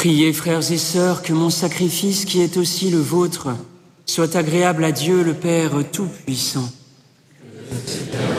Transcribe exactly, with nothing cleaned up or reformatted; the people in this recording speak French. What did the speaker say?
Priez, frères et sœurs, que mon sacrifice, qui est aussi le vôtre, soit agréable à Dieu le Père Tout-Puissant. Que le Seigneur